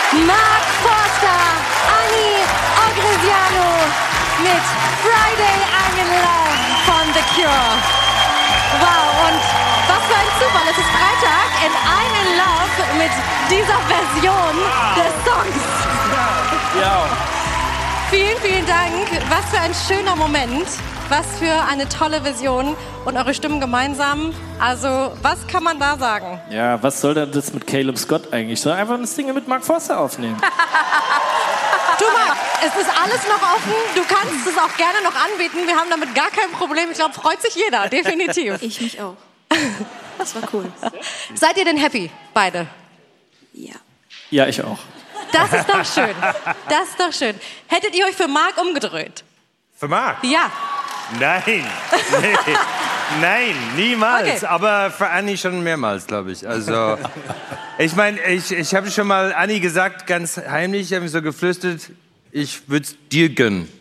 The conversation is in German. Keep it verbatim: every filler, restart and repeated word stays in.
Mark Forster, Annie Ogriziano mit Friday I'm in Love von The Cure. Wow, und was für ein Zufall. Es ist Freitag und I'm in Love mit dieser Version des Songs. Ja. Vielen, vielen Dank. Was für ein schöner Moment. Was für eine tolle Version und eure Stimmen gemeinsam. Also, was kann man da sagen? Ja, was soll denn das mit Caleb Scott eigentlich? Soll einfach das Ding mit Mark Forster aufnehmen. Du Marc, es ist alles noch offen. Du kannst es auch gerne noch anbieten. Wir haben damit gar kein Problem. Ich glaube, freut sich jeder, definitiv. Ich mich auch. Das war cool. Seid ihr denn happy, beide? Ja. Ja, ich auch. Das ist doch schön. Das ist doch schön. Hättet ihr euch für Marc umgedreht? Für Marc? Ja. Nein. Nee. Nein, niemals. Okay. Aber für Annie schon mehrmals, glaube ich. Also, ich meine, ich, ich habe schon mal Annie gesagt, ganz heimlich, ich habe so geflüstert, ich würde es dir gönnen.